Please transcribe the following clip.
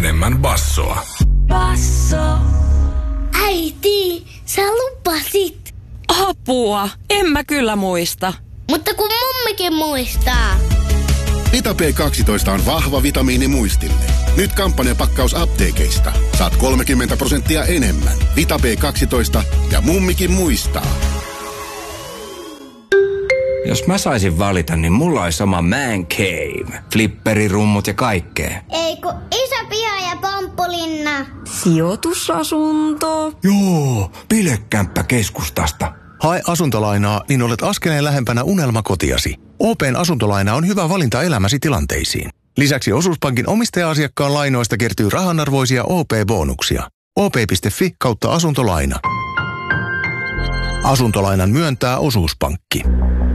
enemmän bassoa. Basso. Äiti, sä lupasit. Apua, en mä kyllä muista. Mutta kun mummikin muistaa. Vita B12 on vahva vitamiini muistille. Nyt kampanjapakkaus apteekeista. Saat 30% enemmän. Vita B12 ja mummikin muistaa. Jos mä saisin valita, niin mulla olisi oma man cave. Flipperirummut ja kaikkea. Eikö isä Pia ja Pomppulinna? Sijoitusasunto. Joo, bilekämppä keskustasta. Hae asuntolainaa, niin olet askeleen lähempänä unelmakotiasi. OP:n asuntolaina on hyvä valinta elämäsi tilanteisiin. Lisäksi Osuuspankin omistaja-asiakkaan lainoista kertyy rahanarvoisia OP-bonuksia. op.fi/asuntolaina. Asuntolainan myöntää Osuuspankki.